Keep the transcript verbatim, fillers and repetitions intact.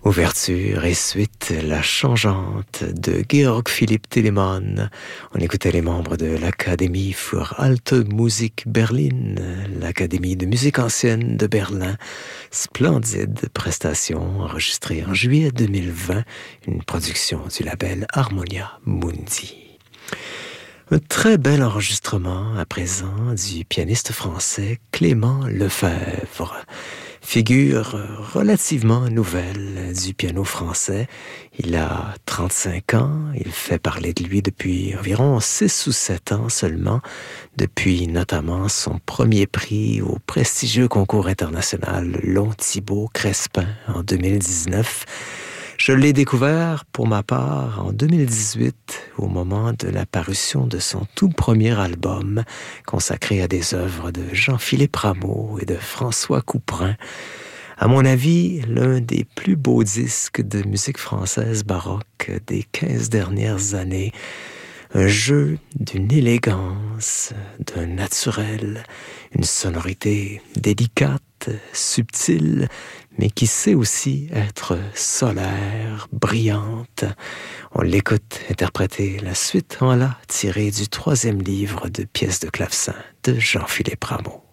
Ouverture et suite, La Changeante de Georg Philipp Telemann. On écoutait les membres de l'Académie für Alte Musik Berlin, l'Académie de musique ancienne de Berlin. Splendide prestation enregistrée en juillet deux mille vingt, une production du label Harmonia Mundi. Un très bel enregistrement à présent du pianiste français Clément Lefebvre. Figure relativement nouvelle du piano français. Il a trente-cinq ans, il fait parler de lui depuis environ six ou sept ans seulement, depuis notamment son premier prix au prestigieux concours international Long Thibaut Crespin en deux mille dix-neuf. Je l'ai découvert, pour ma part, en deux mille dix-huit, au moment de la parution de son tout premier album, consacré à des œuvres de Jean-Philippe Rameau et de François Couperin. À mon avis, l'un des plus beaux disques de musique française baroque des quinze dernières années. Un jeu d'une élégance, d'un naturel, une sonorité délicate, subtile, mais qui sait aussi être solaire, brillante. On l'écoute interpréter la suite en la tirée du troisième livre de pièces de clavecin de Jean-Philippe Rameau.